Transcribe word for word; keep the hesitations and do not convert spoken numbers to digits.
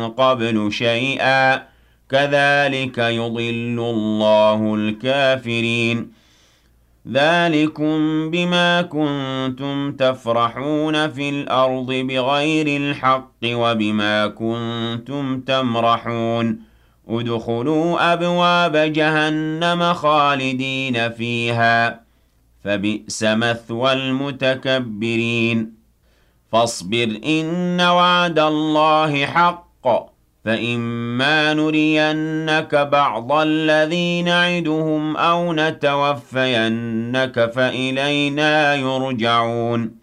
من قبل شيئا كذلك يضل الله الكافرين ذلكم بما كنتم تفرحون في الأرض بغير الحق وبما كنتم تمرحون ادخلوا أبواب جهنم خالدين فيها فبئس مثوى المتكبرين فاصبر إن وعد الله حق فإما نرينك بعض الذي نعدهم أو نتوفينك فإلينا يرجعون